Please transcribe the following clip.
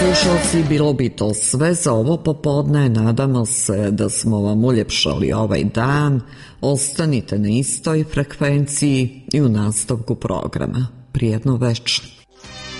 Slušalci, bilo bi to sve za ovo popodne. Nadamo se da smo vam uljepšali ovaj dan. Ostanite na istoj frekvenciji i u nastavku programa. Prijetno večer.